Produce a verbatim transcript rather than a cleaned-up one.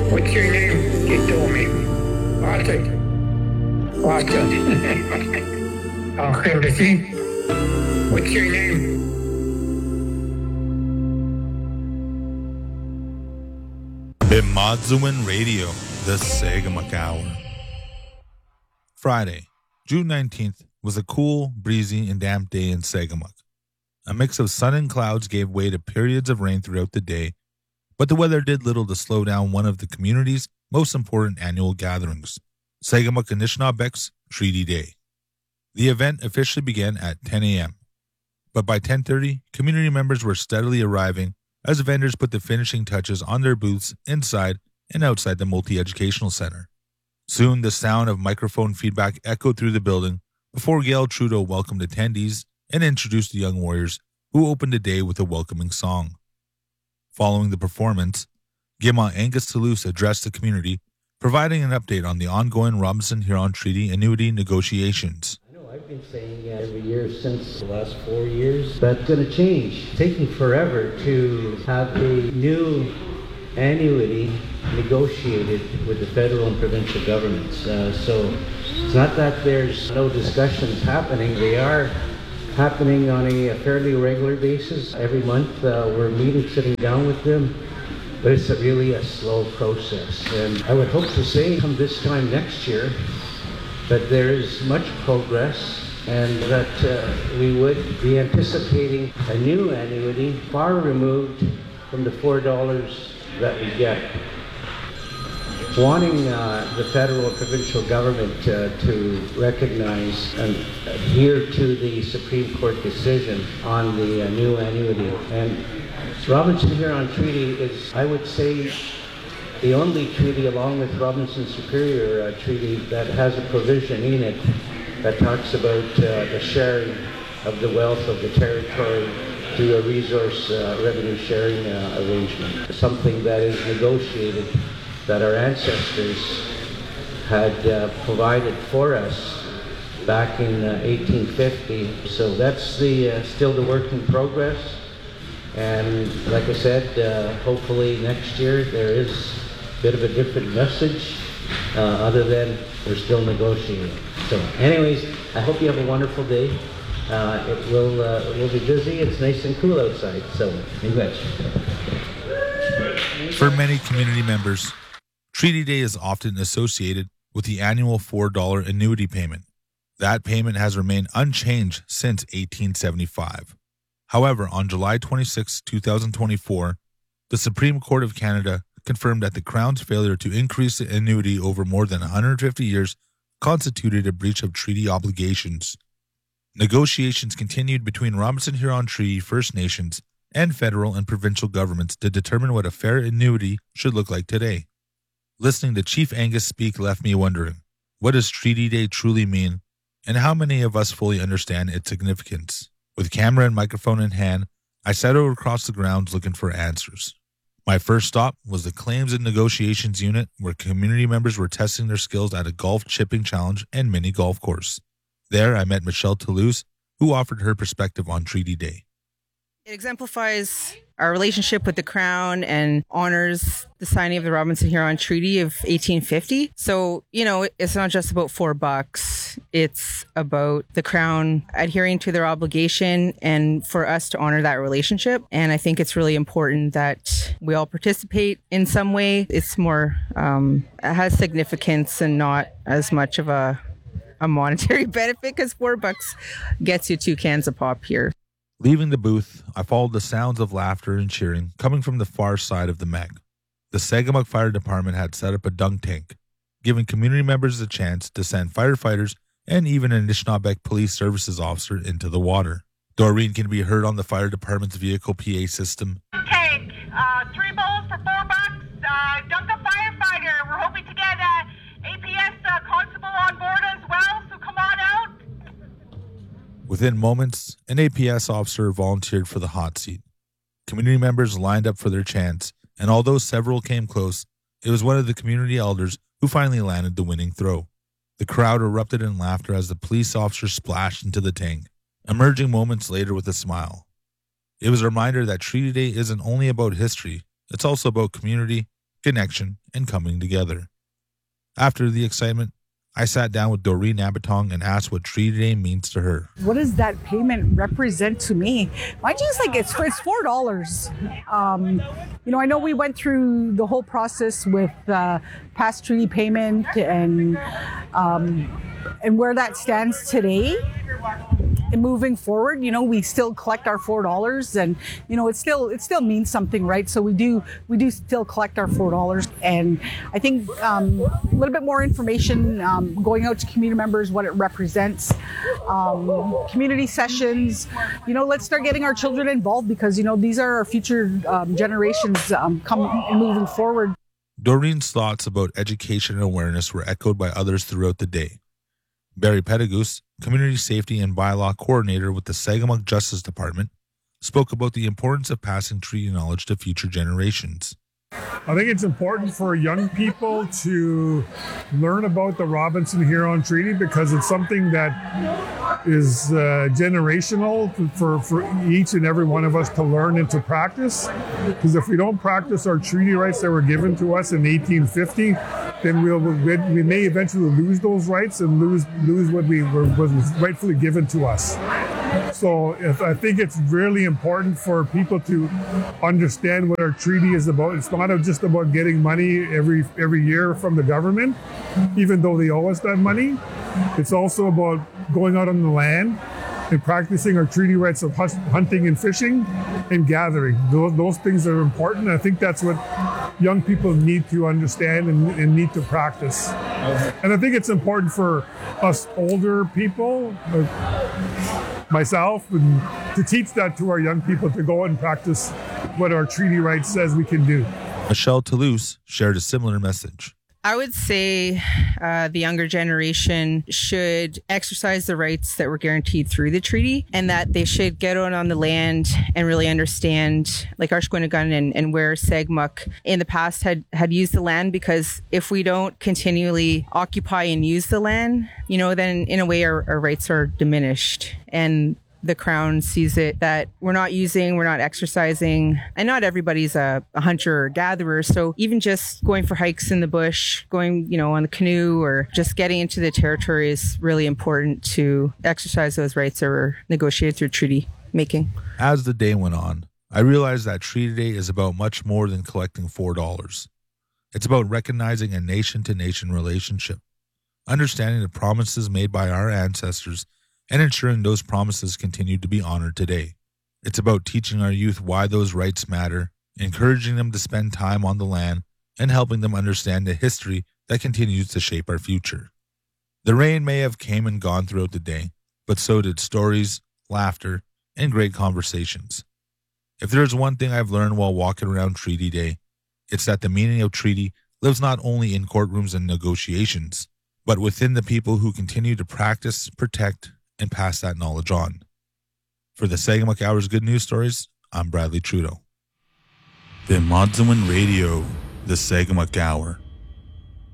What's your name? You told me. Austin. Austin. Okay, listen. What's your name? Bimadzuin Radio, the Sagamuk Hour. Friday, June nineteenth, was a cool, breezy, and damp day in Sagamuk. A mix of sun and clouds gave way to periods of rain throughout the day, but the weather did little to slow down one of the community's most important annual gatherings, Sagamuk Anishinaabek's Treaty Day. The event officially began at ten a.m., but by ten thirty, community members were steadily arriving as vendors put the finishing touches on their booths inside and outside the multi-educational center. Soon, the sound of microphone feedback echoed through the building before Gail Trudeau welcomed attendees and introduced the young warriors, who opened the day with a welcoming song. Following the performance, Gima Angus Toulouse addressed the community, providing an update on the ongoing Robinson-Huron Treaty annuity negotiations. I've been saying uh, every year since the last four years that's going to change. It's taking forever to have a new annuity negotiated with the federal and provincial governments. Uh, so it's not that there's no discussions happening. They are happening on a fairly regular basis. Every month uh, we're meeting, sitting down with them. But it's a really a slow process. And I would hope to say come this time next year that there is much progress and that uh, we would be anticipating a new annuity far removed from the four dollars that we get. Wanting uh, the federal and provincial government uh, to recognize and adhere to the Supreme Court decision on the uh, new annuity. And Robinson-Huron Treaty is, I would say, the only treaty, along with Robinson Superior uh, Treaty, that has a provision in it that talks about uh, the sharing of the wealth of the territory through a resource uh, revenue sharing uh, arrangement. Something that is negotiated, that our ancestors had uh, provided for us back in uh, eighteen fifty. So that's the uh, still the work in progress. And like I said, uh, hopefully next year there is bit of a different message, uh, other than we're still negotiating. So anyways, I hope you have a wonderful day. Uh, it will uh, it will be busy. It's nice and cool outside, so English. For many community members, Treaty Day is often associated with the annual four dollars annuity payment. That payment has remained unchanged since eighteen seventy-five. However, on July twenty-sixth, twenty twenty-four, the Supreme Court of Canada confirmed that the Crown's failure to increase the annuity over more than one hundred fifty years constituted a breach of treaty obligations. Negotiations continued between Robinson-Huron Treaty First Nations and federal and provincial governments to determine what a fair annuity should look like today. Listening to Chief Angus speak left me wondering, what does Treaty Day truly mean, and how many of us fully understand its significance? With camera and microphone in hand, I set out across the grounds looking for answers. My first stop was the Claims and Negotiations Unit, where community members were testing their skills at a golf chipping challenge and mini golf course. There, I met Michelle Toulouse, who offered her perspective on Treaty Day. It exemplifies our relationship with the Crown and honors the signing of the Robinson-Huron Treaty of eighteen fifty. So, you know, it's not just about four bucks. It's about the Crown adhering to their obligation and for us to honor that relationship. And I think it's really important that we all participate in some way. It's more, um, it has significance and not as much of a, a monetary benefit, because four bucks gets you two cans of pop here. Leaving the booth, I followed the sounds of laughter and cheering coming from the far side of the Meg. The Sagamuk Fire Department had set up a dunk tank, giving community members a chance to send firefighters and even an Anishinaabeg Police Services officer into the water. Doreen can be heard on the fire department's vehicle P A system. Tank, uh, three bowls for four bucks, uh, dunk a firefighter. We're hoping to get a A P S uh, constable on board as well, so come on out. Within moments, an A P S officer volunteered for the hot seat. Community members lined up for their chance, and although several came close, it was one of the community elders who finally landed the winning throw. The crowd erupted in laughter as the police officer splashed into the tank, emerging moments later with a smile. It was a reminder that Treaty Day isn't only about history, it's also about community, connection, and coming together. After the excitement, I sat down with Doreen Abitong and asked what Treaty Day means to her. What does that payment represent to me? I just like it's it's four dollars. Um, you know, I know we went through the whole process with uh, past treaty payment and um, and where that stands today. And moving forward, you know, we still collect our four dollars, and you know, it still it still means something, right? So we do we do still collect our four dollars, and I think um, a little bit more information um, going out to community members, what it represents, um, community sessions. You know, let's start getting our children involved because you know these are our future um, generations um, coming and moving forward. Doreen's thoughts about education and awareness were echoed by others throughout the day. Barry Petagoose, Community Safety and Bylaw Coordinator with the Sagamok Justice Department, spoke about the importance of passing treaty knowledge to future generations. I think it's important for young people to learn about the Robinson-Huron Treaty because it's something that is uh, generational for, for each and every one of us to learn and to practice. Because if we don't practice our treaty rights that were given to us in eighteen fifty, then we'll, we may eventually lose those rights and lose lose what we were was rightfully given to us. So if, I think it's really important for people to understand what our treaty is about. It's not just about getting money every every year from the government, even though they owe us that money. It's also about going out on the land and practicing our treaty rights of hunting and fishing and gathering. Those, those things are important. I think that's what young people need to understand and, and need to practice. And I think it's important for us older people, like myself, and to teach that to our young people to go and practice what our treaty rights says we can do. Michelle Toulouse shared a similar message. I would say uh, the younger generation should exercise the rights that were guaranteed through the treaty, and that they should get out on the land and really understand, like Arshquinigun and, and where Sagamok in the past had, had used the land, because if we don't continually occupy and use the land, you know, then in a way our, our rights are diminished. And the Crown sees it that we're not using, we're not exercising, and not everybody's a, a hunter or gatherer. So even just going for hikes in the bush, going, you know, on the canoe, or just getting into the territory is really important to exercise those rights that were negotiated through treaty making. As the day went on, I realized that Treaty Day is about much more than collecting four dollars. It's about recognizing a nation-to-nation relationship, understanding the promises made by our ancestors, and ensuring those promises continue to be honored today. It's about teaching our youth why those rights matter, encouraging them to spend time on the land, and helping them understand the history that continues to shape our future. The rain may have came and gone throughout the day, but so did stories, laughter, and great conversations. If there's one thing I've learned while walking around Treaty Day, it's that the meaning of treaty lives not only in courtrooms and negotiations, but within the people who continue to practice, protect, and pass that knowledge on. For the Sagamok Hour's Good News Stories, I'm Bradley Trudeau. The Modzowan Radio, the Sagamok Hour.